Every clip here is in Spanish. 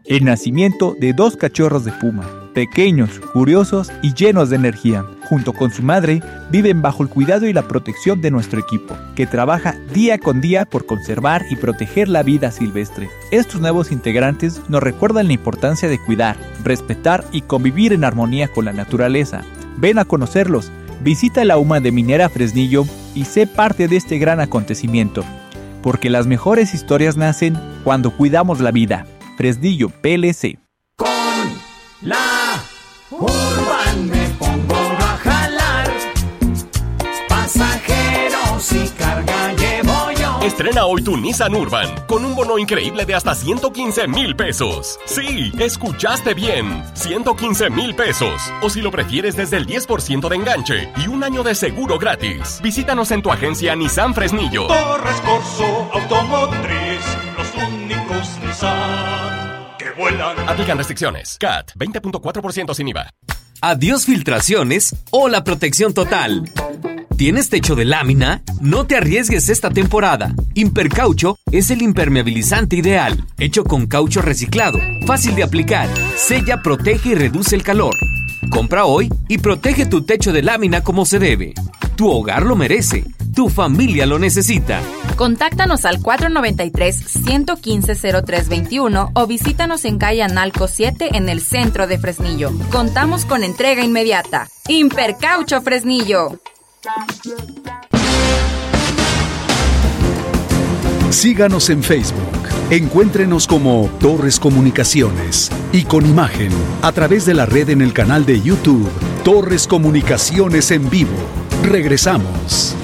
El nacimiento de 2 cachorros de puma, pequeños, curiosos y llenos de energía. Junto con su madre, viven bajo el cuidado y la protección de nuestro equipo, que trabaja día con día por conservar y proteger la vida silvestre. Estos nuevos integrantes nos recuerdan la importancia de cuidar, respetar y convivir en armonía con la naturaleza. Ven a conocerlos, visita la UMA de Minera Fresnillo y sé parte de este gran acontecimiento, porque las mejores historias nacen cuando cuidamos la vida. Fresnillo PLC. Con la Urban me pongo a jalar, pasajeros y carga llevo yo. Estrena hoy tu Nissan Urban con un bono increíble de hasta 115,000 pesos. Sí, escuchaste bien, 115,000 pesos. O si lo prefieres, desde el 10% de enganche y un año de seguro gratis. Visítanos en tu agencia Nissan Fresnillo. Torres Corso Automotriz, los únicos Nissan que vuelan. Aplican restricciones. CAT 20.4% sin IVA. Adiós filtraciones o la protección total. ¿Tienes techo de lámina? No te arriesgues esta temporada. Impercaucho es el impermeabilizante ideal, hecho con caucho reciclado, fácil de aplicar, sella, protege y reduce el calor. Compra hoy y protege tu techo de lámina como se debe. Tu hogar lo merece, tu familia lo necesita. Contáctanos al 493-115-0321 o visítanos en calle Analco 7 en el centro de Fresnillo. Contamos con entrega inmediata. Impercaucho Fresnillo. Síganos en Facebook. Encuéntrenos como Torres Comunicaciones y con imagen a través de la red en el canal de YouTube Torres Comunicaciones en vivo. Regresamos.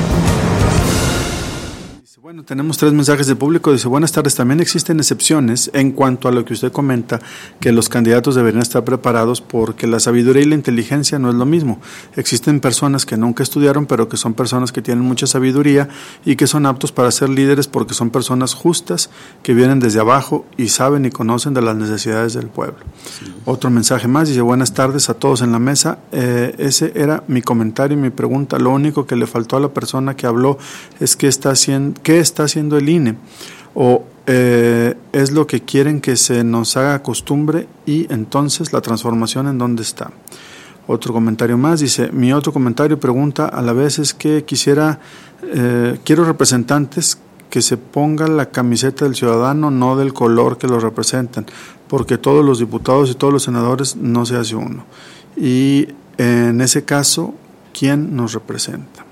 Bueno, tenemos 3 mensajes de público. Dice, buenas tardes, también existen excepciones en cuanto a lo que usted comenta, que los candidatos deberían estar preparados porque la sabiduría y la inteligencia no es lo mismo. Existen personas que nunca estudiaron, pero que son personas que tienen mucha sabiduría y que son aptos para ser líderes porque son personas justas, que vienen desde abajo y saben y conocen de las necesidades del pueblo. Sí. Otro mensaje más, dice, buenas tardes a todos en la mesa. Ese era mi comentario y mi pregunta. Lo único que le faltó a la persona que habló es ¿qué está haciendo el INE? O es lo que quieren que se nos haga costumbre y entonces la transformación ¿en dónde está? Otro comentario más, dice, mi otro comentario pregunta a la vez es que quiero representantes que se pongan la camiseta del ciudadano, no del color que lo representan, porque todos los diputados y todos los senadores no se hace uno. Y en ese caso, ¿quién nos representa?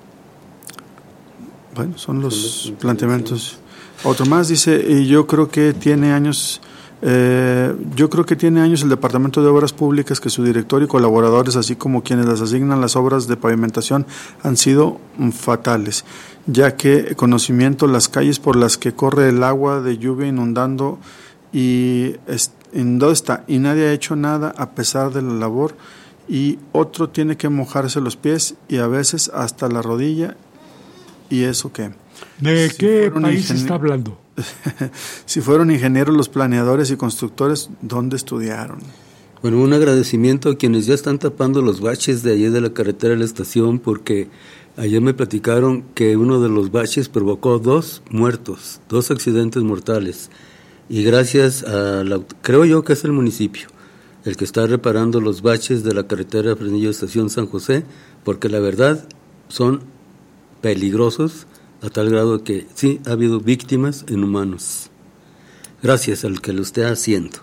Bueno, son los planteamientos. Otro más dice, y yo creo que tiene años el Departamento de Obras Públicas, que su director y colaboradores, así como quienes las asignan las obras de pavimentación, han sido fatales, ya que conocimiento las calles por las que corre el agua de lluvia inundando y ¿dónde está? Y nadie ha hecho nada a pesar de la labor, y otro tiene que mojarse los pies y a veces hasta la rodilla. ¿Y eso qué? ¿De qué país está hablando? Si fueron ingenieros los planeadores y constructores, ¿dónde estudiaron? Bueno, un agradecimiento a quienes ya están tapando los baches de allí de la carretera de la estación, porque ayer me platicaron que uno de los baches provocó 2 muertos, 2 accidentes mortales. Y gracias creo yo que es el municipio el que está reparando los baches de la carretera Fresnillo Estación San José, porque la verdad son peligrosos a tal grado que sí ha habido víctimas en humanos. Gracias al que lo esté haciendo.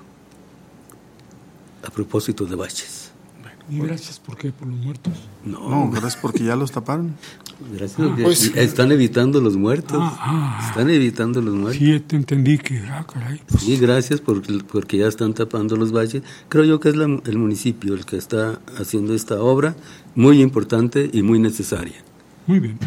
A propósito de baches. ¿Y gracias por qué? ¿Por los muertos? No, gracias porque ya los taparon. Gracias pues, están evitando los muertos. Están evitando los muertos. Sí, te entendí que, caray. Pues. Sí, gracias porque ya están tapando los baches. Creo yo que es el municipio el que está haciendo esta obra muy importante y muy necesaria. Muy bien.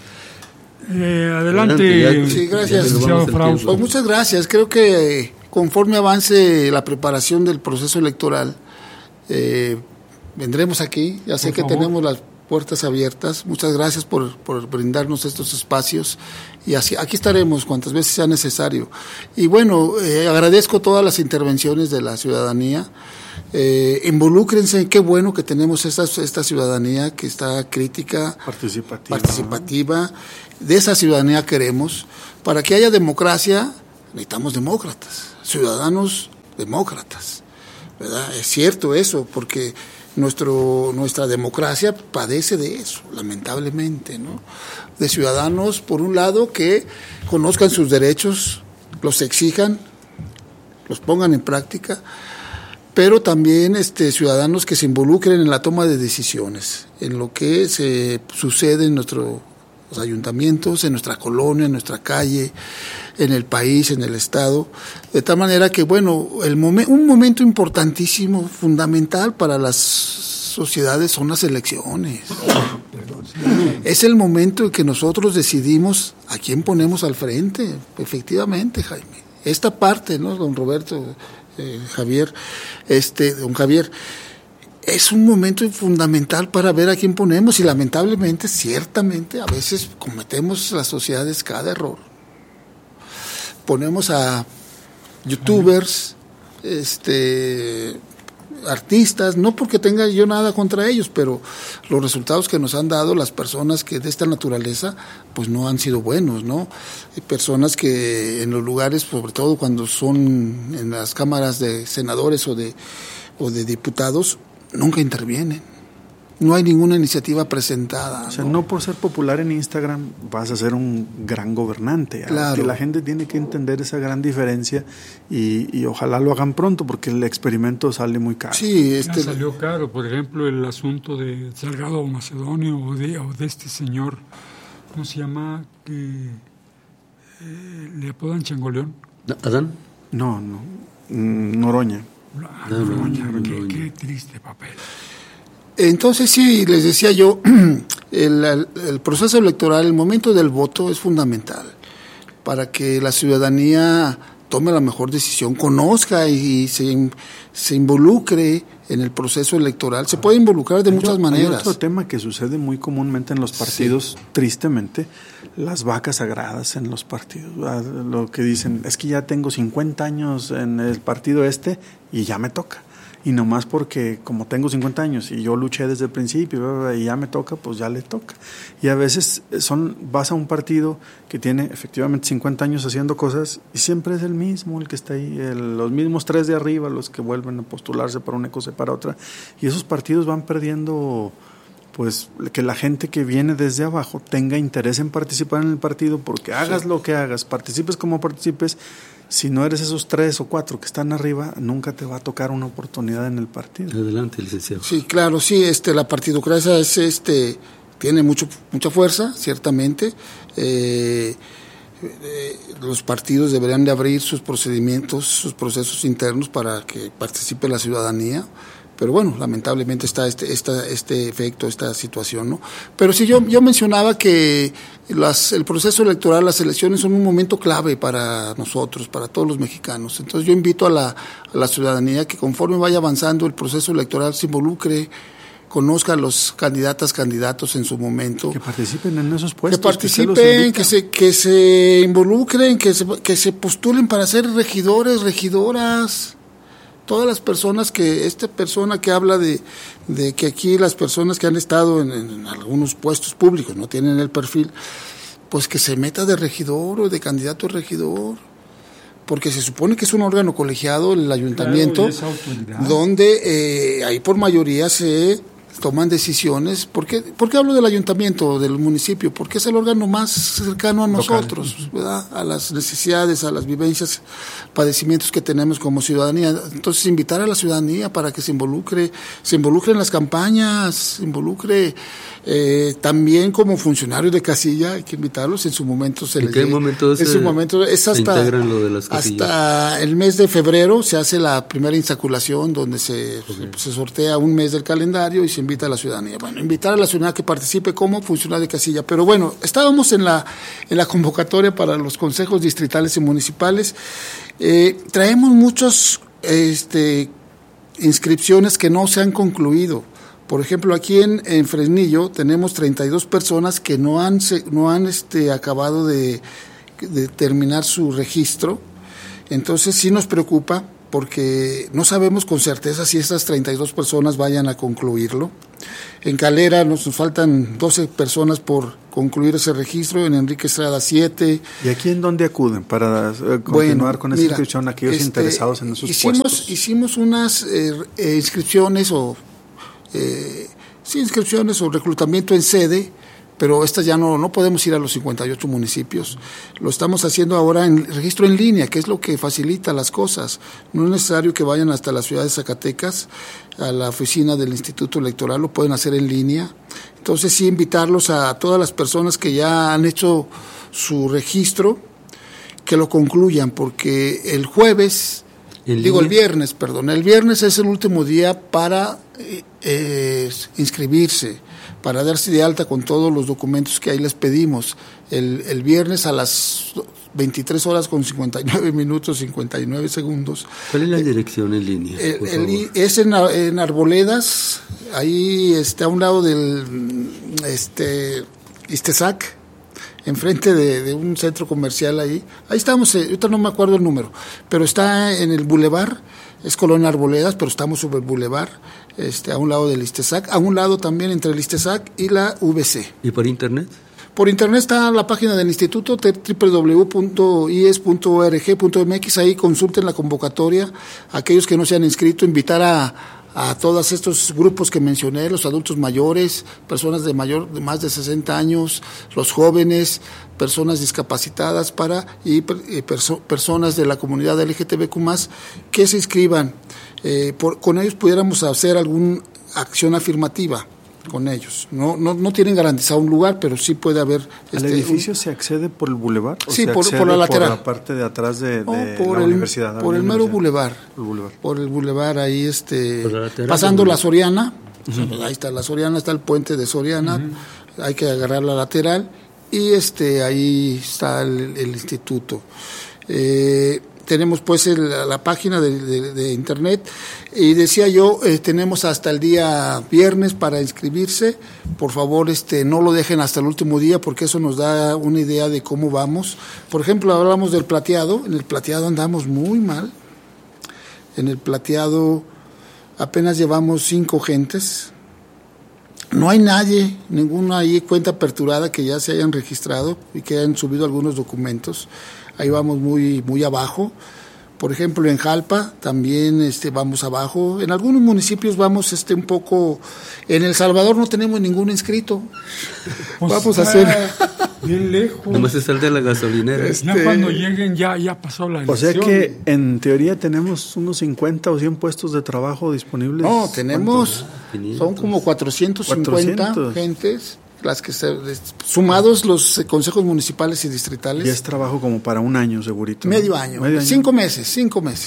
Adelante. Sí, gracias. Pues muchas gracias. Creo que conforme avance la preparación del proceso electoral, vendremos aquí. Ya sé que tenemos las puertas abiertas. Muchas gracias por brindarnos estos espacios y así aquí estaremos cuantas veces sea necesario. Y bueno, agradezco todas las intervenciones de la ciudadanía. Involúcrense, qué bueno que tenemos esta ciudadanía que está crítica, participativa. De esa ciudadanía queremos. Para que haya democracia necesitamos demócratas, ciudadanos demócratas, ¿verdad? Es cierto eso, porque nuestra democracia padece de eso, lamentablemente, ¿no? De ciudadanos, por un lado, que conozcan sus derechos, los exijan, los pongan en práctica, pero también ciudadanos que se involucren en la toma de decisiones, en lo que se sucede en nuestros ayuntamientos, en nuestra colonia, en nuestra calle, en el país, en el estado, de tal manera que, bueno, un momento importantísimo, fundamental para las sociedades son las elecciones. Es el momento en que nosotros decidimos a quién ponemos al frente, efectivamente, Jaime. Esta parte, ¿no, don Roberto, Javier, don Javier, es un momento fundamental para ver a quién ponemos y lamentablemente, ciertamente, a veces cometemos las sociedades cada error. Ponemos a youtubers, artistas, no porque tenga yo nada contra ellos, pero los resultados que nos han dado las personas que de esta naturaleza, pues no han sido buenos, ¿no? Hay personas que en los lugares, sobre todo cuando son en las cámaras de senadores o de diputados, nunca intervienen. No hay ninguna iniciativa presentada. O sea, no por ser popular en Instagram vas a ser un gran gobernante. Claro. Que la gente tiene que entender esa gran diferencia y ojalá lo hagan pronto porque el experimento sale muy caro. Sí, Ya salió caro, por ejemplo, el asunto de Salgado Macedonio o de este señor, ¿cómo se llama? Que le apodan Changoleón. ¿Adán? No, Noroña. Noroña. Qué triste papel. Entonces sí, les decía yo, el proceso electoral, el momento del voto es fundamental para que la ciudadanía tome la mejor decisión, conozca y se involucre en el proceso electoral. Se puede involucrar de muchas maneras. Hay otro tema que sucede muy comúnmente en los partidos, tristemente, las vacas sagradas en los partidos. Lo que dicen es que ya tengo 50 años en el partido y ya me toca. Y nomás porque como tengo 50 años y yo luché desde el principio y ya me toca, pues ya le toca. Y a veces vas a un partido que tiene efectivamente 50 años haciendo cosas y siempre es el mismo el que está ahí, los mismos 3 de arriba los que vuelven a postularse para una cosa y para otra. Y esos partidos van perdiendo, pues, que la gente que viene desde abajo tenga interés en participar en el partido, porque hagas lo que hagas, participes como participes, si no eres esos 3 o 4 que están arriba, nunca te va a tocar una oportunidad en el partido. Adelante, licenciado. Sí, claro, sí, la partidocracia tiene mucha fuerza, ciertamente. Los partidos deberían de abrir sus procedimientos, sus procesos internos para que participe la ciudadanía. Pero bueno, lamentablemente está este efecto, esta situación, ¿no? Pero sí, yo mencionaba que el proceso electoral, las elecciones son un momento clave para nosotros, para todos los mexicanos. Entonces yo invito a la ciudadanía que conforme vaya avanzando el proceso electoral se involucre, conozca a los candidatos en su momento. Que participen en esos puestos. Que participen, que se involucren, que se postulen para ser regidores, regidoras. Todas las personas esta persona que habla de que aquí las personas que han estado en algunos puestos públicos no tienen el perfil, pues que se meta de regidor o de candidato a regidor, porque se supone que es un órgano colegiado, el ayuntamiento, claro, donde ahí por mayoría se toman decisiones. ¿Por qué hablo del ayuntamiento, del municipio? Porque es el órgano más cercano a nosotros, ¿verdad? A las necesidades, a las vivencias, padecimientos que tenemos como ciudadanía. Entonces, invitar a la ciudadanía para que se involucre en las campañas, se involucre también como funcionarios de casilla, hay que invitarlos en su momento. ¿En qué momento es integran lo de las casillas? Hasta el mes de febrero se hace la primera insaculación, donde se sortea un mes del calendario y se invita a la ciudadanía. Bueno, invitar a la ciudadanía que participe como funcionario de casilla. Pero bueno, estábamos en la convocatoria para los consejos distritales y municipales. Traemos muchas inscripciones que no se han concluido. Por ejemplo, aquí en Fresnillo tenemos 32 personas que no han acabado de terminar su registro. Entonces sí nos preocupa porque no sabemos con certeza si esas 32 personas vayan a concluirlo. En Calera nos faltan 12 personas por concluir ese registro, en Enrique Estrada 7. ¿Y aquí en dónde acuden para continuar con esa inscripción aquellos interesados en esos puestos? Hicimos unas inscripciones o reclutamiento en sede, pero estas ya no podemos ir a los 58 municipios. Lo estamos haciendo ahora en registro en línea, que es lo que facilita las cosas. No es necesario que vayan hasta la ciudad de Zacatecas, a la oficina del Instituto Electoral, lo pueden hacer en línea. Entonces sí, invitarlos a todas las personas que ya han hecho su registro, que lo concluyan, porque el viernes es el último día para inscribirse, para darse de alta con todos los documentos que ahí les pedimos. El viernes a las 23 horas con 59 minutos, 59 segundos. ¿Cuál es la dirección en línea? Es en Arboledas, ahí a un lado del Istezac, enfrente de un centro comercial ahí. Ahí estamos, ahorita no me acuerdo el número, pero está en el Boulevard, es Colonia Arboledas, pero estamos sobre el Boulevard, a un lado del Istezac, a un lado también entre el Istezac y la VC. ¿Y por internet? Por internet está la página del instituto, www.ies.org.mx, ahí consulten la convocatoria, aquellos que no se han inscrito, invitar a todos estos grupos que mencioné, los adultos mayores, personas de más de 60 años, los jóvenes, personas discapacitadas personas de la comunidad LGTBQ+, que se inscriban. Con ellos pudiéramos hacer alguna acción afirmativa con ellos. No tienen garantizado un lugar, pero sí puede haber... ¿Al edificio se accede por el bulevar? Sí, por la lateral. Por la parte de atrás de la universidad. Por el mero bulevar. Por el bulevar, ahí pasando la Soriana. Uh-huh. Ahí está la Soriana, está el puente de Soriana. Uh-huh. Hay que agarrar la lateral. Y ahí está el instituto. Tenemos pues la página de internet, y decía yo, tenemos hasta el día viernes para inscribirse. Por favor, no lo dejen hasta el último día, porque eso nos da una idea de cómo vamos. Por ejemplo, hablamos del plateado. En el plateado andamos muy mal. En el plateado apenas llevamos 5 gentes. No hay nadie, ninguna ahí cuenta aperturada que ya se hayan registrado y que hayan subido algunos documentos. Ahí vamos muy abajo. Por ejemplo, en Jalpa también vamos abajo. En algunos municipios vamos un poco. En El Salvador no tenemos ningún inscrito. Vamos a hacer bien lejos. Nomás se sale de la gasolinera. Ya cuando lleguen ya pasó la elección. O sea que en teoría tenemos unos 50 o 100 puestos de trabajo disponibles. No, tenemos, son como 450 gentes. Las que sumados los consejos municipales y distritales. Y es trabajo como para un año, segurito. Medio año. 5 meses.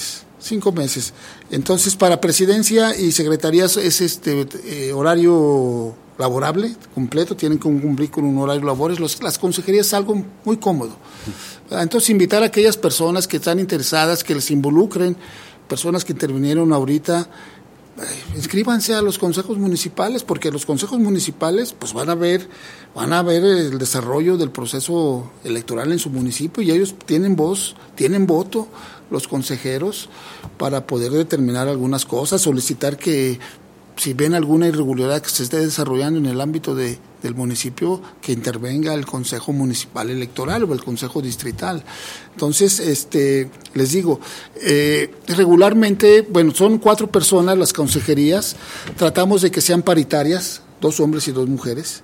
Entonces, para presidencia y secretarías es horario laborable completo, tienen que cumplir con un horario laboral. Las consejerías es algo muy cómodo. Entonces, invitar a aquellas personas que están interesadas, que les involucren, personas que intervinieron ahorita, inscríbanse a los consejos municipales, porque los consejos municipales pues van a ver el desarrollo del proceso electoral en su municipio, y ellos tienen voz, tienen voto, los consejeros, para poder determinar algunas cosas, solicitar que si ven alguna irregularidad que se esté desarrollando en el ámbito del municipio, que intervenga el Consejo Municipal Electoral o el Consejo Distrital. Entonces, les digo, regularmente, son 4 personas las consejerías, tratamos de que sean paritarias, 2 hombres y 2 mujeres.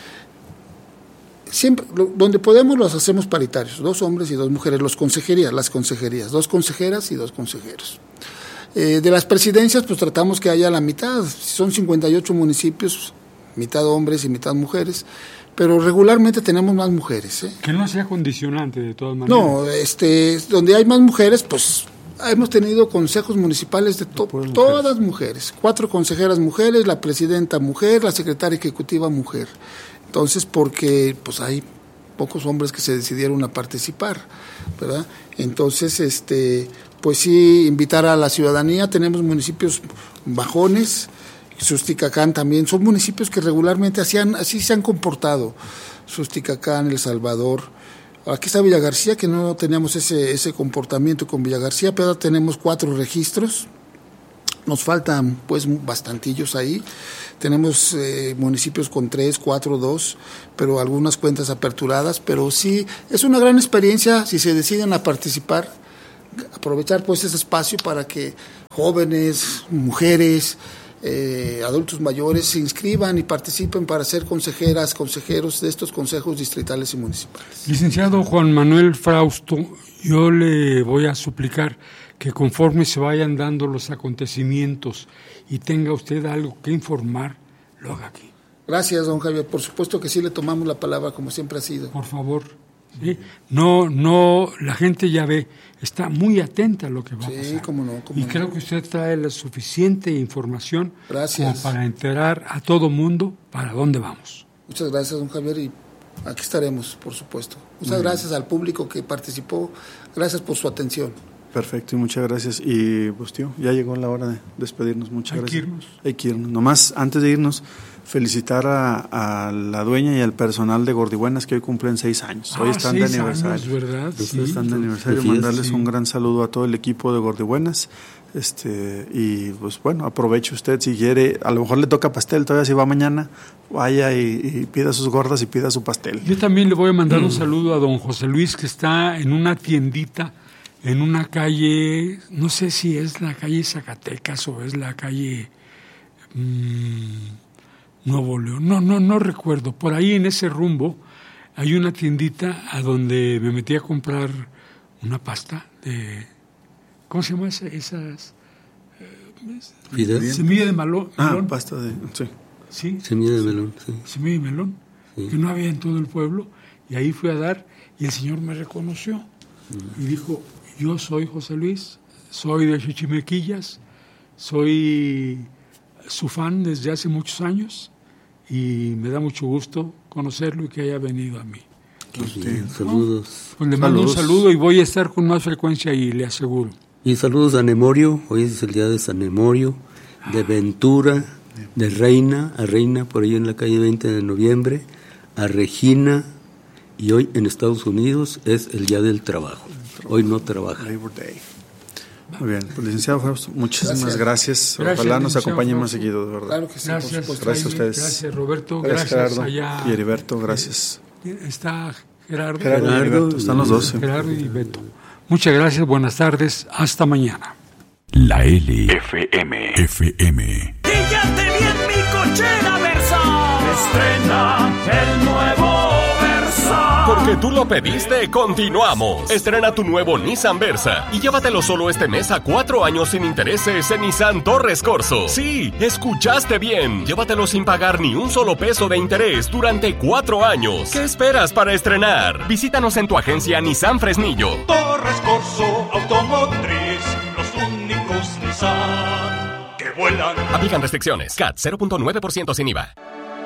Siempre, donde podemos los hacemos paritarios, 2 hombres y 2 mujeres, las consejerías, 2 consejeras y 2 consejeros. De las presidencias, pues tratamos que haya la mitad. Son 58 municipios, mitad hombres y mitad mujeres, pero regularmente tenemos más mujeres. Que no sea condicionante de todas maneras. No, donde hay más mujeres, pues hemos tenido consejos municipales de todas mujeres. 4 consejeras mujeres, la presidenta mujer, la secretaria ejecutiva mujer. Entonces, porque pues hay pocos hombres que se decidieron a participar, ¿verdad? Entonces, pues sí, invitar a la ciudadanía. Tenemos municipios bajones, Susticacán también, son municipios que regularmente así se han comportado. Susticacán, El Salvador, Aquí está Villa García, que no teníamos ese comportamiento con Villa García, pero ahora tenemos 4 registros. Nos faltan pues bastantillos ahí. Tenemos municipios con 3, 4, 2, pero algunas cuentas aperturadas. Pero sí, es una gran experiencia si se deciden a participar, aprovechar pues ese espacio para que jóvenes, mujeres, adultos mayores se inscriban y participen para ser consejeras, consejeros de estos consejos distritales y municipales. Licenciado Juan Manuel Frausto, yo le voy a suplicar que conforme se vayan dando los acontecimientos y tenga usted algo que informar, lo haga aquí. Gracias, don Javier. Por supuesto que sí le tomamos la palabra, como siempre ha sido. Por favor. ¿Sí? No, la gente ya ve, está muy atenta a lo que va a pasar. Sí, cómo no. Y creo que usted trae la suficiente información como para enterar a todo mundo para dónde vamos. Muchas gracias, don Javier, y aquí estaremos, por supuesto. Muchas gracias al público que participó. Gracias por su atención. Perfecto, y muchas gracias. Y pues tío, ya llegó la hora de despedirnos. Muchas gracias. Hay que irnos. Nomás, antes de irnos, felicitar a la dueña y al personal de Gordibuenas que hoy cumplen 6 años. Hoy están de aniversario. Años, ¿verdad? Sí, están de aniversario. Mandarles un gran saludo a todo el equipo de Gordibuenas. Y pues bueno, aproveche usted si quiere, a lo mejor le toca pastel, todavía si va mañana, vaya y pida sus gordas y pida su pastel. Yo también le voy a mandar un saludo a don José Luis, que está en una tiendita en una calle, no sé si es la calle Zacatecas o es la calle Nuevo León, no recuerdo. Por ahí en ese rumbo hay una tiendita a donde me metí a comprar una pasta de, ¿cómo se llama esas? Semilla de melón. Pasta de, sí. ¿Sí? Semilla de melón, sí. Semilla de melón, sí. Que no había en todo el pueblo, y ahí fui a dar, y el señor me reconoció, y dijo: yo soy José Luis, soy de Chichimequillas, soy su fan desde hace muchos años y me da mucho gusto conocerlo y que haya venido a mí. Saludos. Pues le mando un saludo y voy a estar con más frecuencia ahí, le aseguro. Y saludos a Nemorio, hoy es el día de San Nemorio, de Ventura, de Reina, a Reina por ahí en la calle 20 de noviembre, a Regina, y hoy en Estados Unidos es el Día del Trabajo. Hoy no trabaja. Labor Day. Muy bien, pues licenciado Fausto, muchísimas gracias. Ojalá nos acompañe más seguido, de verdad. Claro que sí, gracias, por supuesto. Gracias a ustedes. Gracias, Roberto. Gracias, Gerardo. Allá. Y Heriberto, gracias. Está Gerardo y Heriberto, están los dos. Gerardo y Beto. Muchas gracias, buenas tardes, hasta mañana. La LFM. FM. Fíjate bien mi cochera Versa. Estrena el nuevo Versa. Porque tú lo pediste, continuamos. Estrena tu nuevo Nissan Versa y llévatelo solo este mes a 4 años sin intereses en Nissan Torres Corso. Sí, escuchaste bien. Llévatelo sin pagar ni un solo peso de interés durante 4 años. ¿Qué esperas para estrenar? Visítanos en tu agencia Nissan Fresnillo. Torres Corso Automotriz, los únicos Nissan que vuelan. Aplican restricciones. CAT 0.9% sin IVA.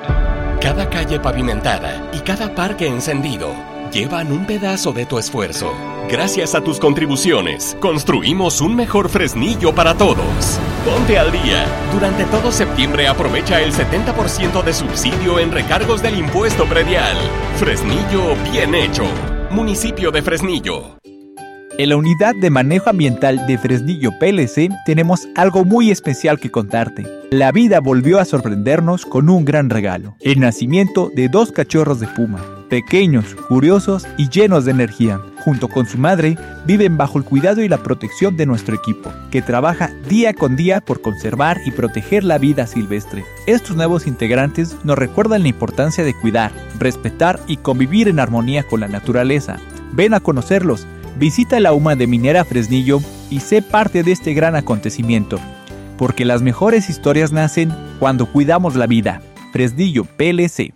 Cada calle pavimentada y cada parque encendido llevan un pedazo de tu esfuerzo. Gracias a tus contribuciones, construimos un mejor Fresnillo para todos. Ponte al día. Durante todo septiembre aprovecha el 70% de subsidio en recargos del impuesto predial. Fresnillo bien hecho. Municipio de Fresnillo. En la Unidad de Manejo Ambiental de Fresnillo PLC tenemos algo muy especial que contarte. La vida volvió a sorprendernos con un gran regalo: el nacimiento de 2 cachorros de puma, pequeños, curiosos y llenos de energía. Junto con su madre, viven bajo el cuidado y la protección de nuestro equipo, que trabaja día con día por conservar y proteger la vida silvestre. Estos nuevos integrantes nos recuerdan la importancia de cuidar, respetar y convivir en armonía con la naturaleza. Ven a conocerlos. Visita la UMA de Minera Fresnillo y sé parte de este gran acontecimiento, porque las mejores historias nacen cuando cuidamos la vida. Fresnillo PLC.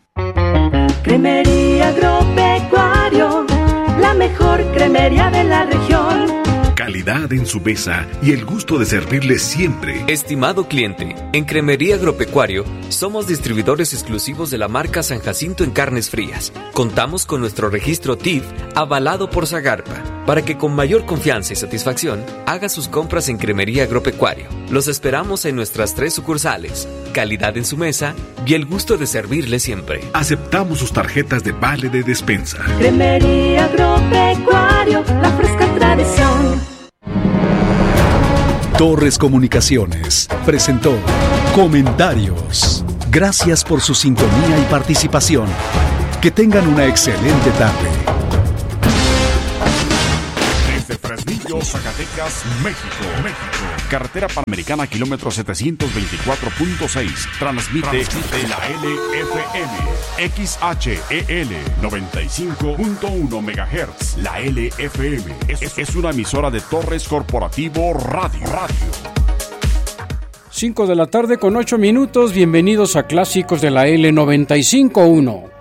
Cremería Agropecuario, la mejor cremería de la región. calidad en su mesa y el gusto de servirle siempre. Estimado cliente, en Cremería Agropecuario somos distribuidores exclusivos de la marca San Jacinto en carnes frías. Contamos con nuestro registro TIF avalado por Zagarpa, para que con mayor confianza y satisfacción haga sus compras en Cremería Agropecuario. Los esperamos en nuestras 3 sucursales, calidad en su mesa y el gusto de servirle siempre. Aceptamos sus tarjetas de vale de despensa. Cremería Agropecuario, la fresca tradición. Torres Comunicaciones presentó Comentarios. Gracias por su sintonía y participación. Que tengan una excelente tarde. Desde Fresnillo, Zacatecas, México. Carretera Panamericana, kilómetro 724.6. Transmite la LFM. XHEL 95.1 MHz. La LFM es una emisora de Torres Corporativo Radio. 5 de la tarde con 8 minutos. Bienvenidos a Clásicos de la L95.1.